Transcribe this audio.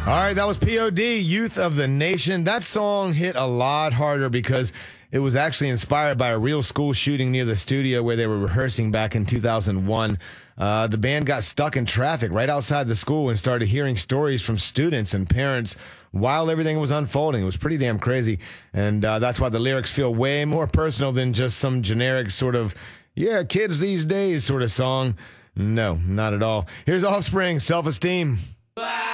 All right, that was POD, Youth of the Nation. That song hit a lot harder because it was actually inspired by a real school shooting near the studio where they were rehearsing back in 2001. The band got stuck in traffic right outside the school and started hearing stories from students and parents while everything was unfolding. It was pretty damn crazy. And that's why the lyrics feel way more personal than just some generic sort of, yeah, kids these days sort of song. No, not at all. Here's Offspring, Self-Esteem.